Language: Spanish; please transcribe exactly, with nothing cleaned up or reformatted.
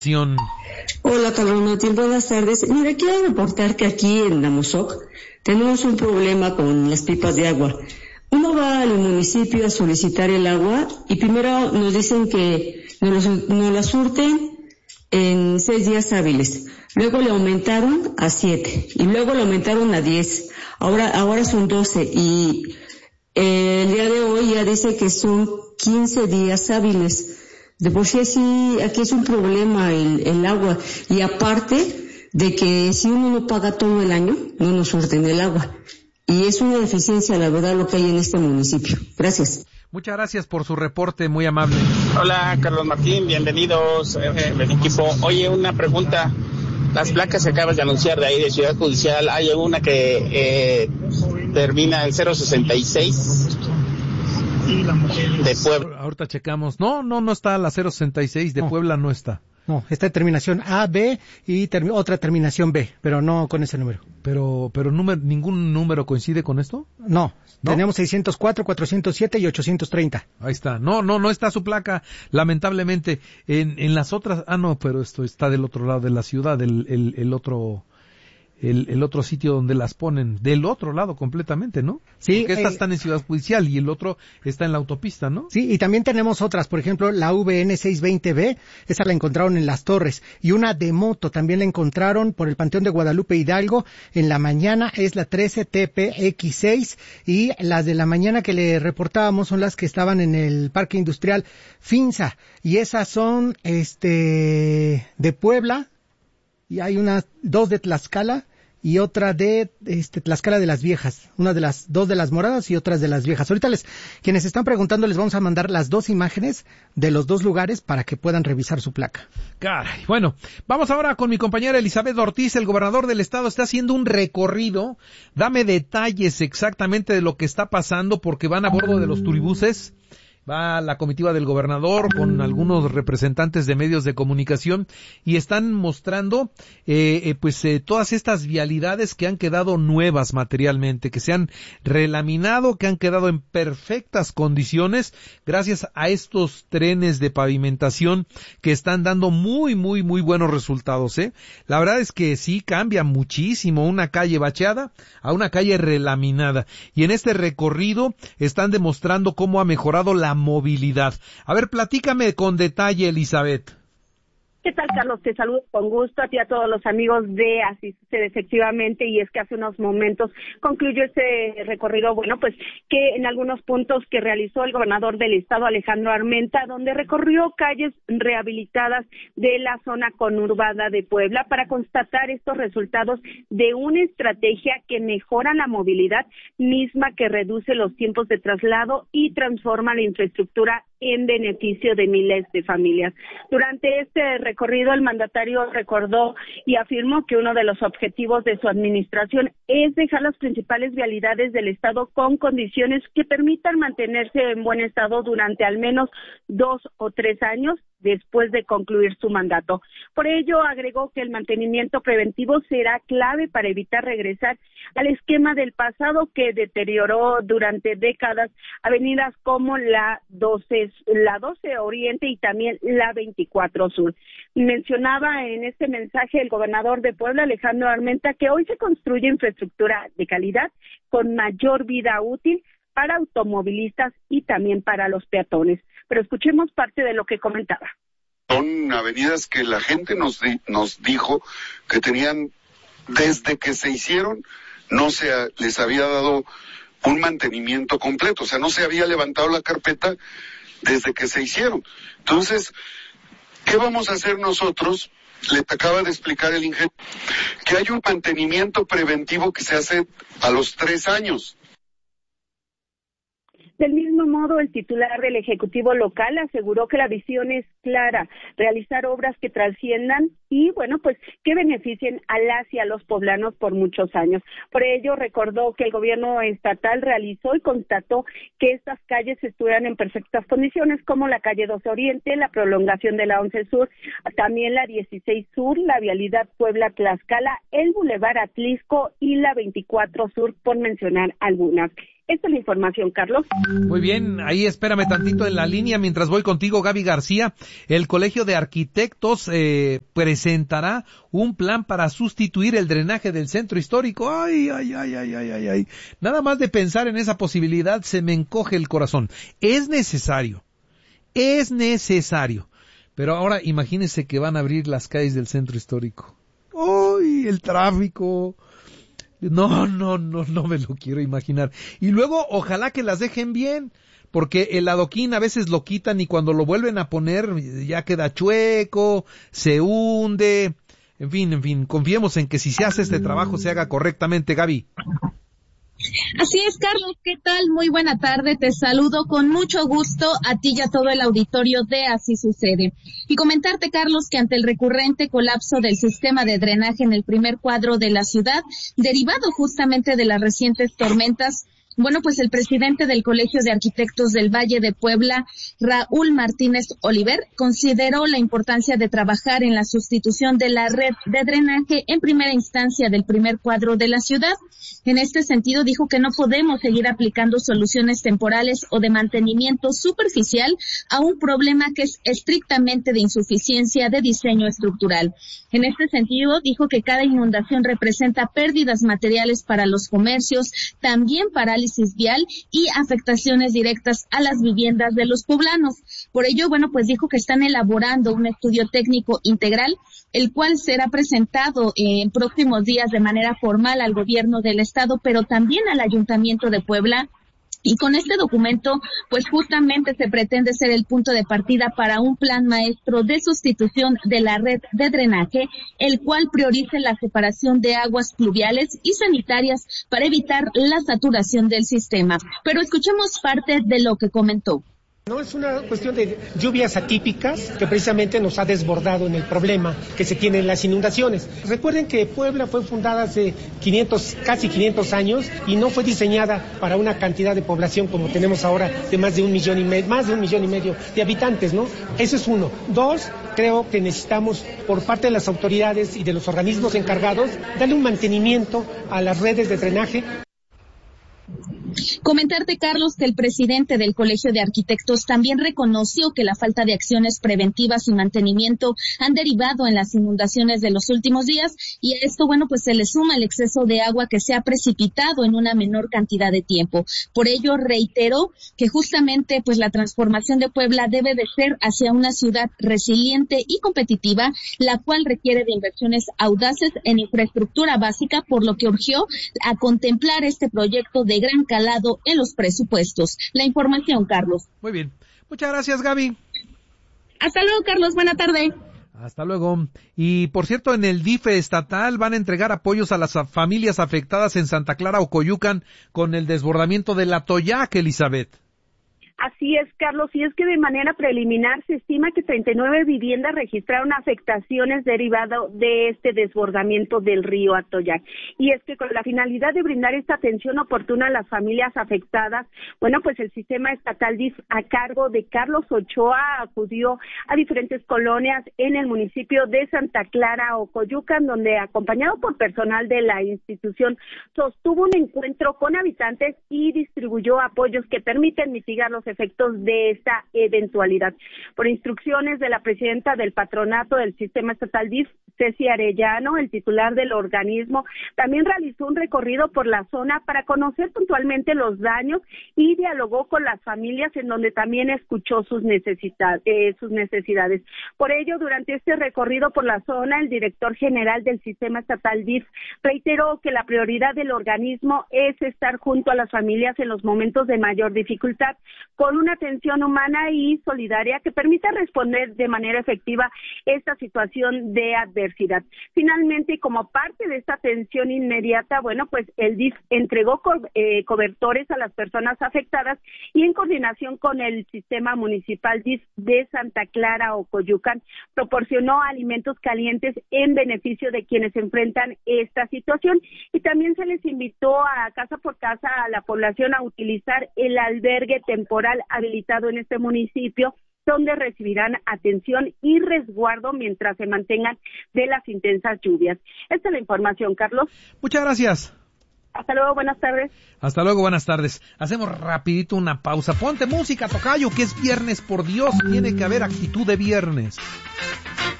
Hola, Carlos Martín, buenas tardes. Mira, quiero reportar que aquí en Namosoc tenemos un problema con las pipas de agua. Uno va al municipio a solicitar el agua y primero nos dicen que nos, nos la surten en seis días hábiles. Luego le aumentaron a siete y luego le aumentaron a diez. Ahora, ahora son doce y eh, el día de hoy ya dice que son quince días hábiles. De por sí así, aquí es un problema el, el agua. Y aparte de que si uno no paga todo el año, no nos surten el agua. Y es una deficiencia, la verdad, lo que hay en este municipio. Gracias. Muchas gracias por su reporte, muy amable. Hola, Carlos Martín, bienvenidos, eh, el equipo. Oye, una pregunta. Las placas que acabas de anunciar de ahí de Ciudad Judicial, hay una que eh, termina en cero sesenta y seis de Puebla. Ahorita checamos. No, no, no está la cero sesenta y seis de no. Puebla, no está. No, está en terminación A, B y ter- otra terminación B, pero no con ese número. Pero, pero número, ¿ningún número coincide con esto? No, ¿no? Tenemos seiscientos cuatro, cuatrocientos siete y ochocientos treinta. Ahí está. No, no, no está su placa, lamentablemente. En, en las otras, ah no, pero esto está del otro lado de la ciudad, el, el, el otro, el, el otro sitio donde las ponen, del otro lado completamente, ¿no? Sí. Porque estas eh, están en Ciudad Judicial y el otro está en la autopista, ¿no? Sí, y también tenemos otras, por ejemplo, la V N seiscientos veinte B, esa la encontraron en Las Torres, y una de moto también la encontraron por el Panteón de Guadalupe Hidalgo, en la mañana es la trece T P X seis, y las de la mañana que le reportábamos son las que estaban en el Parque Industrial Finza, y esas son, este, de Puebla, y hay unas, dos de Tlaxcala, y otra de este Tlaxcala de las Viejas, una de las dos de las moradas y otras de las viejas. Ahorita les quienes están preguntando les vamos a mandar las dos imágenes de los dos lugares para que puedan revisar su placa. Caray, bueno, vamos ahora con mi compañera Elizabeth Ortiz. El gobernador del estado está haciendo un recorrido. Dame detalles exactamente de lo que está pasando porque van a bordo de los turibuses. Va la comitiva del gobernador con algunos representantes de medios de comunicación y están mostrando eh, eh, pues eh, todas estas vialidades que han quedado nuevas materialmente, que se han relaminado, que han quedado en perfectas condiciones gracias a estos trenes de pavimentación que están dando muy muy muy buenos resultados, ¿eh? La verdad es que sí cambia muchísimo una calle bacheada a una calle relaminada y en este recorrido están demostrando cómo ha mejorado la movilidad. A ver, platícame con detalle, Elizabeth. ¿Qué tal, Carlos? Te saludo con gusto a ti y a todos los amigos de Así Sucede, efectivamente, y es que hace unos momentos concluyó este recorrido, bueno, pues que en algunos puntos que realizó el gobernador del estado, Alejandro Armenta, donde recorrió calles rehabilitadas de la zona conurbada de Puebla para constatar estos resultados de una estrategia que mejora la movilidad misma, que reduce los tiempos de traslado y transforma la infraestructura en beneficio de miles de familias. Durante este recorrido, el mandatario recordó y afirmó que uno de los objetivos de su administración es dejar las principales vialidades del estado con condiciones que permitan mantenerse en buen estado durante al menos dos o tres años después de concluir su mandato. Por ello, agregó que el mantenimiento preventivo será clave para evitar regresar al esquema del pasado que deterioró durante décadas avenidas como la doce, la doce Oriente y también la veinticuatro Sur. Mencionaba en este mensaje el gobernador de Puebla, Alejandro Armenta, que hoy se construye infraestructura de calidad con mayor vida útil para automovilistas y también para los peatones. Pero escuchemos parte de lo que comentaba. Son avenidas que la gente nos, di, nos dijo que tenían, desde que se hicieron, no se les había dado un mantenimiento completo, o sea, no se había levantado la carpeta desde que se hicieron. Entonces, ¿qué vamos a hacer nosotros? Le acaba de explicar el ingeniero que hay un mantenimiento preventivo que se hace a los tres años. Del mismo modo, el titular del Ejecutivo local aseguró que la visión es clara, realizar obras que trasciendan y, bueno, pues que beneficien a las y a los poblanos por muchos años. Por ello, recordó que el gobierno estatal realizó y constató que estas calles estuvieran en perfectas condiciones, como la calle doce Oriente, la prolongación de la once Sur, también la dieciséis Sur, la vialidad Puebla-Tlaxcala, el Boulevard Atlisco y la veinticuatro Sur, por mencionar algunas. Esta es la información, Carlos. Muy bien, ahí espérame tantito en la línea mientras voy contigo, Gaby García. El Colegio de Arquitectos eh, presentará un plan para sustituir el drenaje del centro histórico. Ay, ay, ay, ay, ay, ay, ay. Nada más de pensar en esa posibilidad se me encoge el corazón. Es necesario, es necesario. Pero ahora imagínense que van a abrir las calles del centro histórico. ¡Ay, el tráfico! No, no, no, no me lo quiero imaginar. Y luego, ojalá que las dejen bien, porque el adoquín a veces lo quitan y cuando lo vuelven a poner ya queda chueco, se hunde. En fin, en fin, confiemos en que si se hace este trabajo se haga correctamente, Gaby. Así es, Carlos, ¿qué tal? Muy buena tarde, te saludo con mucho gusto a ti y a todo el auditorio de Así Sucede. Y comentarte, Carlos, que ante el recurrente colapso del sistema de drenaje en el primer cuadro de la ciudad, derivado justamente de las recientes tormentas, bueno, pues el presidente del Colegio de Arquitectos del Valle de Puebla, Raúl Martínez Oliver, consideró la importancia de trabajar en la sustitución de la red de drenaje en primera instancia del primer cuadro de la ciudad. En este sentido, dijo que no podemos seguir aplicando soluciones temporales o de mantenimiento superficial a un problema que es estrictamente de insuficiencia de diseño estructural. En este sentido, dijo que cada inundación representa pérdidas materiales para los comercios, también parálisis vial y afectaciones directas a las viviendas de los poblanos. Por ello, bueno, pues dijo que están elaborando un estudio técnico integral, el cual será presentado en próximos días de manera formal al gobierno del estado, pero también al Ayuntamiento de Puebla. Y con este documento, pues justamente se pretende ser el punto de partida para un plan maestro de sustitución de la red de drenaje, el cual priorice la separación de aguas pluviales y sanitarias para evitar la saturación del sistema. Pero escuchemos parte de lo que comentó. No es una cuestión de lluvias atípicas que precisamente nos ha desbordado en el problema que se tiene en las inundaciones. Recuerden que Puebla fue fundada hace quinientos, casi quinientos años y no fue diseñada para una cantidad de población como tenemos ahora de más de un millón y medio, más de un millón y medio de habitantes, ¿no? Eso es uno. Dos, creo que necesitamos por parte de las autoridades y de los organismos encargados darle un mantenimiento a las redes de drenaje. Comentarte, Carlos, que el presidente del Colegio de Arquitectos también reconoció que la falta de acciones preventivas y mantenimiento han derivado en las inundaciones de los últimos días, y a esto, bueno, pues se le suma el exceso de agua que se ha precipitado en una menor cantidad de tiempo. Por ello, reiteró que justamente pues la transformación de Puebla debe de ser hacia una ciudad resiliente y competitiva, la cual requiere de inversiones audaces en infraestructura básica, por lo que urgió a contemplar este proyecto de gran calado en los presupuestos. La información, Carlos. Muy bien. Muchas gracias, Gaby. Hasta luego, Carlos. Buena tarde. Hasta luego. Y, por cierto, en el D I F E estatal van a entregar apoyos a las familias afectadas en Santa Clara o Coyucan con el desbordamiento del Atoyac, Elizabeth. Así es, Carlos, y es que de manera preliminar se estima que treinta y nueve viviendas registraron afectaciones derivadas de este desbordamiento del río Atoyac. Y es que con la finalidad de brindar esta atención oportuna a las familias afectadas, bueno, pues el sistema estatal D I F a cargo de Carlos Ochoa acudió a diferentes colonias en el municipio de Santa Clara o Coyucan, donde acompañado por personal de la institución sostuvo un encuentro con habitantes y distribuyó apoyos que permiten mitigar los efectos de esta eventualidad. Por instrucciones de la presidenta del patronato del sistema estatal D I F, Ceci Arellano, el titular del organismo, también realizó un recorrido por la zona para conocer puntualmente los daños y dialogó con las familias, en donde también escuchó sus necesidades, eh, sus necesidades. Por ello, durante este recorrido por la zona, el director general del sistema estatal D I F reiteró que la prioridad del organismo es estar junto a las familias en los momentos de mayor dificultad, con una atención humana y solidaria que permita responder de manera efectiva esta situación de adversidad. Finalmente, y como parte de esta atención inmediata, bueno, pues el D I F entregó co eh, cobertores a las personas afectadas y en coordinación con el sistema municipal D I F de Santa Clara o Coyucan, proporcionó alimentos calientes en beneficio de quienes enfrentan esta situación, y también se les invitó a casa por casa a la población a utilizar el albergue temporal habilitado en este municipio, donde recibirán atención y resguardo mientras se mantengan de las intensas lluvias. Esta es la información, Carlos. Muchas gracias. Hasta luego, buenas tardes. Hasta luego, buenas tardes. Hacemos rapidito una pausa. Ponte música, tocayo, que es viernes, por Dios, tiene que haber actitud de viernes.